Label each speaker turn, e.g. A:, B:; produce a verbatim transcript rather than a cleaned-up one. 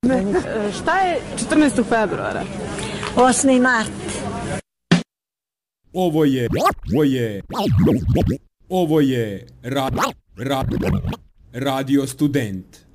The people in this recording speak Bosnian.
A: E, Šta je četrnaestog februara?
B: osmi mart.
C: Ovo je, ovo je, ovo je ra, ra, Radio Student.